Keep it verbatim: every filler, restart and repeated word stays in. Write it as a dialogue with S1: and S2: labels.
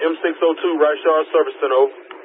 S1: M six oh two Rashard Service Center, over.